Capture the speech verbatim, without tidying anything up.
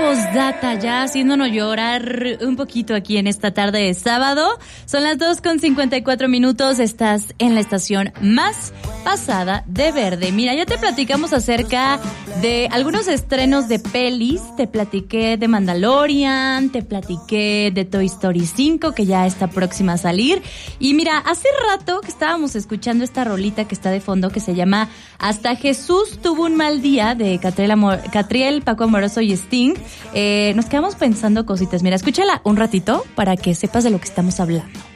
postdata, ya haciéndonos llorar un poquito aquí en esta tarde de sábado. Son las dos con cincuenta y cuatro minutos, estás en la estación más pasada de Verde. Mira, ya te platicamos acerca de algunos estrenos de pelis, te platiqué de Mandalorian, te platiqué de Toy Story cinco, que ya está próxima a salir. Y mira, hace rato que estábamos escuchando esta rolita que está de fondo, que se llama Hasta Jesús tuvo un mal día, de Catriel, Amor, Catriel, Paco Amoroso y Sting. Eh, nos quedamos pensando cositas. Mira, escúchala un ratito para que sepas de lo que estamos hablando.